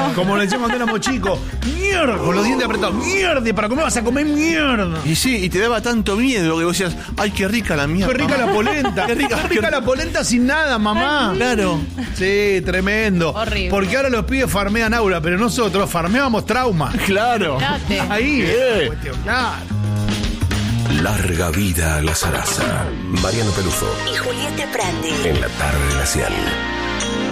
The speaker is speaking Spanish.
Como le decíamos cuando éramos chicos. Mierda, con los dientes apretados. Mierda, ¿para comer vas a comer mierda? Y sí, y te daba tanto miedo que vos decías, ay, qué rica la mierda. Qué rica la polenta. Qué rica la polenta sin nada, mamá. Claro. Sí, tremendo. Horrible. Porque ahora los pibes farmean aura, pero nosotros farmeábamos trauma. Claro. Date. Ahí. Sí. Cuestión, claro. Larga vida a la zaraza. Mariano Peluso y Julieta Prandi. en la tarde de la 100.